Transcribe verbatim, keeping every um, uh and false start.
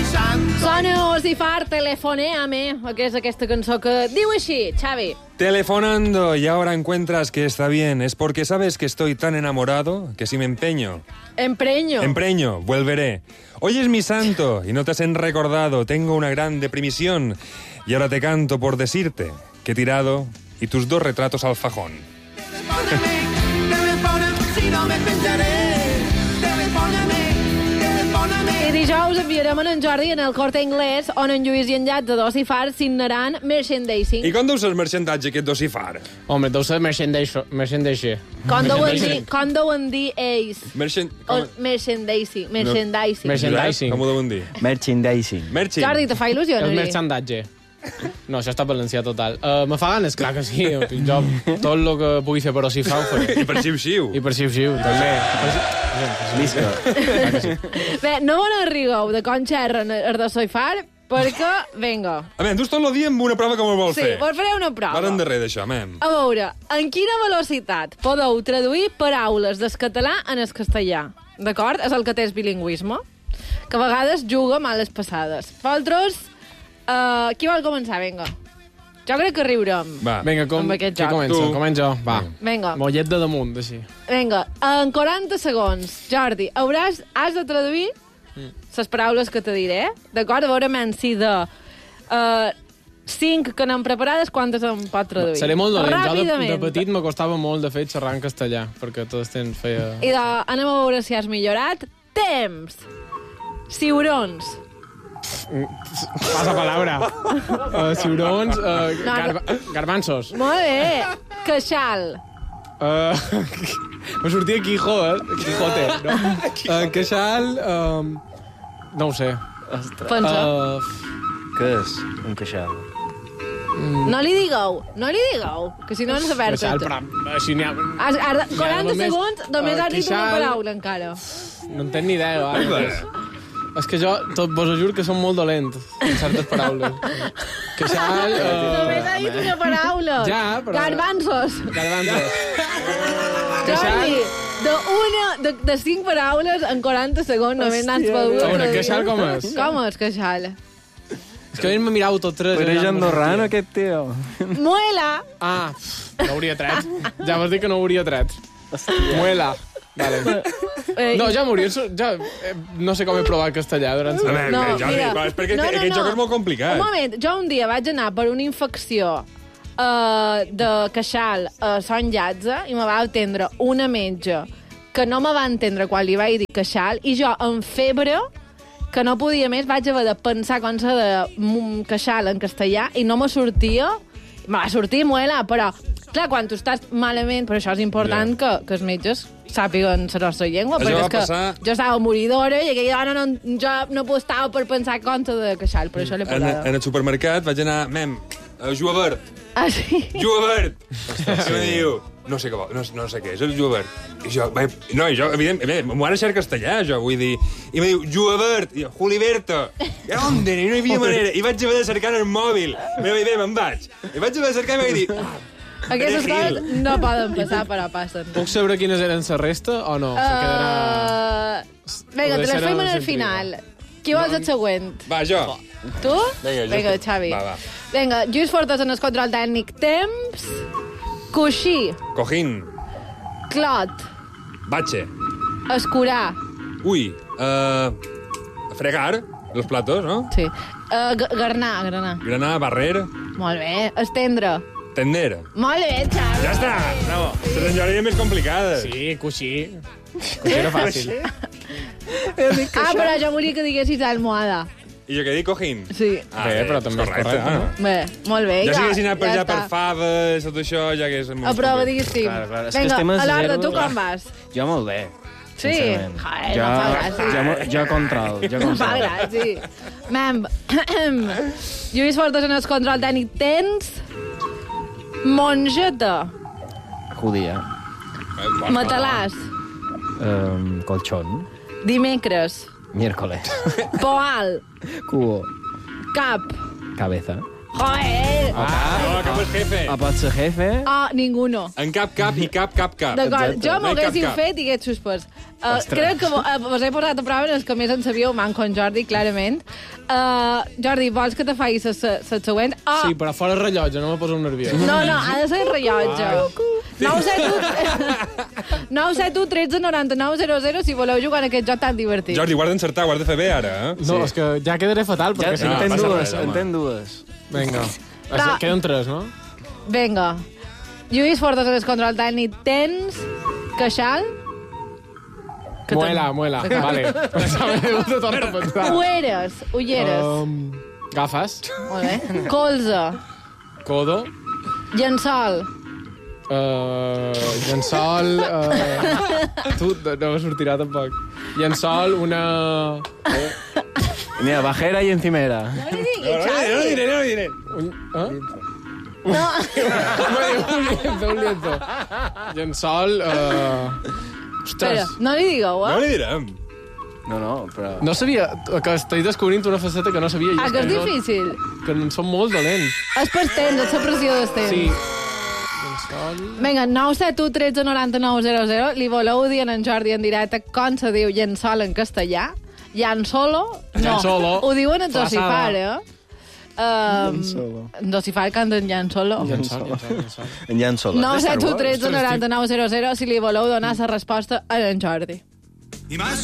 Sona Ocifar, Telefonéame, que és aquesta cançó que diu així, Xavi. Telefonando y ahora encuentras que está bien. Es porque sabes que estoy tan enamorado que si me empeño... Empreño. Empreño, volveré. Hoy es mi santo y no te has recordado. Tengo una gran deprimición y ahora te canto por decirte que he tirado y tus dos retratos al fajón. I dijous enviarem en Jordi en el Corte Inglés on en Lluís i en Llats de Docifar signaran merchandising. I com deu ser el merchandatge aquest d'Ocifar? Home, deu ser merchandising. Com deuen dir, com deuen dir ells? Merchant... O merchandising. Merchandising. Merchandising. Com ho deuen dir? Merchandising. Merching. Jordi, te fa il·lusió, no? El merchandatge. No, això està valencià total. Uh, me fa ganes, clar que sí. Jo tot el que pugui fer per Ocifar ho faré. I per xiu-xiu. I per xiu-xiu, també. Visca. Bé, no me n'arrigueu de com xerren els de Ocifar, perquè, vinga. A veure, tu tot el dia amb una prova com ho vols Sí, fer. vos faré una prova. Vas endarrere d'això, mem. A veure, en quina velocitat podeu traduir paraules del català en el castellà? D'acord? És el que té el bilingüisme, que a vegades juga males passades. Vosaltres, uh, qui vol començar? Vinga. Jo crec que riurem. Va. Vinga, com, Amb aquest qui joc. comença? Tu. Comença jo, va. Vinga. Mollet de damunt, així. Vinga, en quaranta segons, Jordi, hauràs, has de traduir les paraules que te diré, d'acord? A veure, men, si de uh, cinc que n'hem preparades, quantes em pot traduir? Seré molt dolent. Jo de, Ràpidament. de petit me costava molt, de fet, xerrar en castellà, perquè tots tens feia... I de, anem a veure si has millorat. Temps. Ciurons. Passa palabra. Uh, ciurons, uh, No, garba garbanzos. Molt bé. Queixal. Uh, me sortia Quijo, eh? Quijote, no? Uh, queixal... Um, no ho sé. Pensa. Uh, Què és un queixal? No li digueu, no li digueu, que si no no s'apert queixal, tot. però així n'hi ha... Has, has, quaranta només, segons, només uh, has dit una queixal- paraula encara. No en tenc ni idea, va. És que jo, tot, vos ho juro que som molt dolent en certes paraules. Queixal... Només Uh, ha dit una paraula. Ja, però- Garbanzos. garbanzos. Jordi, de, una, de, de cinc paraules en quaranta segons només n'has pogut. A veure, traduir. queixal com és? Com és queixal? És que a mi m'ha mirat tot tres. Però ja és no andorrano, sortia. aquest tio. Muela. Ah, no hauria tret. Ja vas dir que no hauria tret. Muela. Vale. Eh, No, ja m'hauria... Ja, eh, no sé com he provat castellà durant... A veure, No, Jordi, mira. va, és perquè No, no, aquest no. joc és molt complicat. Un moment, jo un dia vaig anar per una infecció uh, de queixal a Son Llatze i me va atendre una metge que no me va entendre quan li vaig dir queixal i jo, en febre, que no podia més, vaig haver de pensar com s'ha de mm, queixal en castellà i no me sortia... Me va sortir muela, però, clar, quan tu estàs malament, per això és important Ja. que, que els metges sàpiguen la nostra llengua, Això perquè va és que passar- jo estava moridora i aquella dona no, jo no estava per pensar com s'ha de queixal, per això l'he En, posada. en el supermercat vaig anar, mem, a Juavert, Ah, sí? Juavert. I me diu, no sé què vol, no, no sé què és el Juavert. I jo, vaig, no, i jo, evidentment, m'ho ha de ser castellà, jo, vull dir. I me diu, Juavert, i jo, Juliberto. I on no hi havia manera. I vaig haver de cercar en el mòbil. Bé, bé, bé, me'n vaig. I vaig haver de cercar i vaig dir, ah, Aquestes coses no poden passar, però passen. Puc saber quines eren la resta o no? Se quedarà... Uh, vinga, O te les deixarem fem en el la final. Qui vols el següent? va, jo. Tu? Vinga, jo. Vinga, Xavi. Va, va. Vinga, Lluís Fortes en el control tècnic. Temps. Coixí. Cojín, Clot. bache, Escurar. uy, uh, fregar, los platos, no? Sí. Uh, garnar, granar. Granar, barrer, Molt bé. Estendre. tender. Molt bé, Xavi. Ja està, bravo. Les enjories més complicades. Sí, coixí. Coixí era fàcil. Ah, però jo volia que diguessis almohada. I jo què dic, cojín? Sí. Ah, Bé, però també és correcte, ah. Bé, molt bé. Ja si haguessin anat per allà per està. faves, tot això, ja hagués... A prova, diguéssim. Clar, clar, és que Vinga, estem a a l'Arda, zero. tu com vas? Jo molt bé. Sí? sincerament. Joder, jo, no fa gràcia. jo, mo- jo control, jo No fa control. gràcia. Mem, Lluís Fortes en el control tècnic. Tens mongeta, Judía. matalàs, Um, colchón. dimecres, Miércoles. poal, Cubo. cap, Cabeza. Joder! No, cap el jefe. A pot ser jefe? Ah, ninguno. En cap, cap i cap, cap, cap. D'acord, Exacte. jo No m'ho hi cap, haguéssiu cap. fet i hagués suspès. Uh, crec que vo- uh, vos he posat a prova en els que més en sabíeu, manco en Jordi, clarament. Uh, Jordi, vols que te faci la següent? Ah, Sí, però fora rellotge, no me poso nerviós. no, no, ha de ser el rellotge. nou set u tretze noranta-nou zero zero si voleu jugar en aquest joc tan divertit. Jordi, guarda encertar, guarda fer bé, ara. Eh? No, és que ja quedaré fatal, Ja, perquè si no... en ten passa dues, res, home. en ten dues. Vinga. Però- Queden tres, no? Vinga. Lluís Fortes, en el control tècnic, tens queixal? Que ten- Muela, muela, vale. S'ha vingut a tornar a pensar. Ulleres, ulleres. Um, gafes, Molt bé. Colze, codo, llençol, uh, llençol... Uh, tu, no, no me sortirà tampoc. Llençol, una... Mira, bajera i encimera. no li digui, No, no, Xavi. no, diré, no, diré. Un, eh? No. un lienzo, un lienzo. Llençol... Uh... Espera, Ostres, no li digueu, No eh? li direm. No, no, però... no sabia... Que estic descobrint una faceta que no sabia. i Ah, que és no- difícil. Que en som molt dolents. És per temps, és la pressió del temps. Sí. Llençol... Vinga, nou set u tretze noranta-nou zero zero. Li voleu dir en Jordi en directe com se diu llençol en castellà? Llançolo? No. Llançolo. Ho diuen en Flaçada. Dosifar, eh? Um, Llançolo. en Dosifar canten llançolo. Llençol, llençol, llençol. En Jan Solo. nou set u tretze Ostres, noranta-nou zero zero si li voleu donar la resposta a en Jordi. Y más